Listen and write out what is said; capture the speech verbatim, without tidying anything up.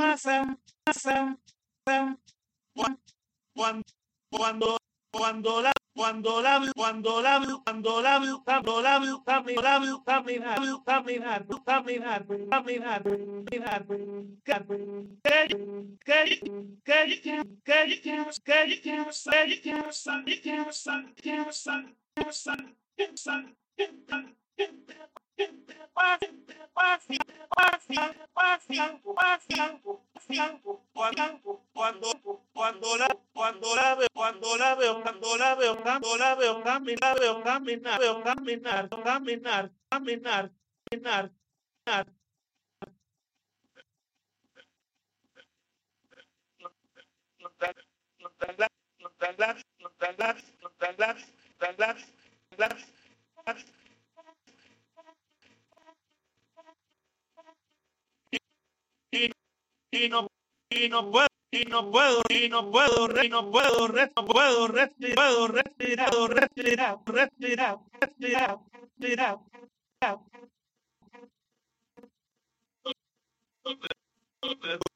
masa, masa, masa. Cuando, cuando, cuando la, cuando la, cuando la, cuando la, cuando la, caminar, caminar, caminar, caminar, caminar, caminar, cuando cuando la cuando la veo cuando la veo cuando la veo cuando la veo caminar veo caminar veo caminar caminar caminar caminar caminar y y no y no puedo y no puedo y no puedo y no puedo no puedo respirar puedo respirar respirar respirar respirar respirar respirar